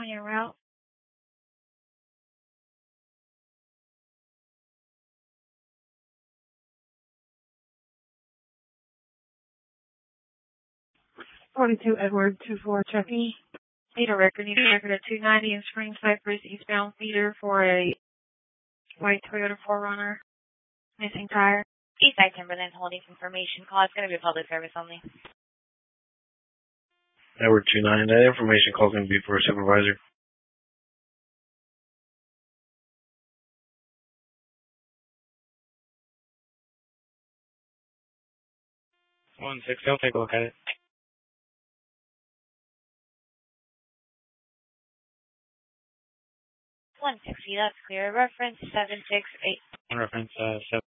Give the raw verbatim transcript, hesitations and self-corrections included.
on your route. forty-two Edward, two four Chucky. Need a record, need a record at two ninety in Spring Cypress, eastbound feeder for a white Toyota four runner. Missing tire. Eastside Timberland holding information call. It's going to be public service only. Edward two nine, that information call is going to be for a supervisor. one six, I'll take a look at it. one sixty, that's clear. Reference seven six eight. Reference uh, seven.